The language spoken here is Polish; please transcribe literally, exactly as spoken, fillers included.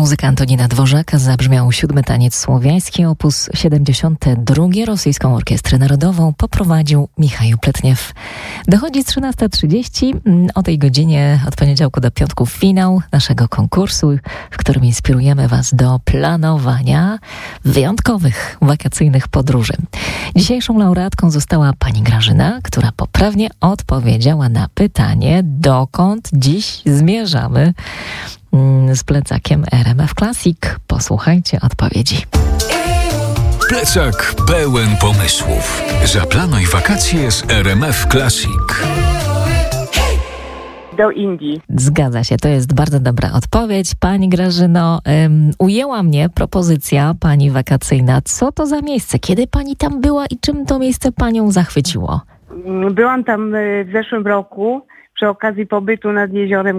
Muzyka Antonina Dworzaka zabrzmiał siódmy taniec słowiański, opus siedemdziesiąty drugi. Rosyjską Orkiestrę Narodową poprowadził Michał Pletniew. Dochodzi trzynasta trzydzieści. O tej godzinie od poniedziałku do piątku finał naszego konkursu, w którym inspirujemy Was do planowania wyjątkowych wakacyjnych podróży. Dzisiejszą laureatką została pani Grażyna, która poprawnie odpowiedziała na pytanie, dokąd dziś zmierzamy z plecakiem R M F Classic. Posłuchajcie odpowiedzi. Plecak pełen pomysłów. Zaplanuj wakacje z R M F Classic. Do Indii. Zgadza się, to jest bardzo dobra odpowiedź. Pani Grażyno, um, ujęła mnie propozycja pani wakacyjna. Co to za miejsce? Kiedy pani tam była i czym to miejsce panią zachwyciło? Byłam tam w zeszłym roku przy okazji pobytu nad jeziorem